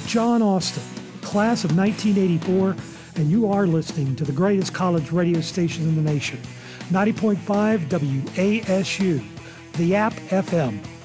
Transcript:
John Austin, class of 1984, and you are listening to the greatest college radio station in the nation, 90.5 WASU, the App FM.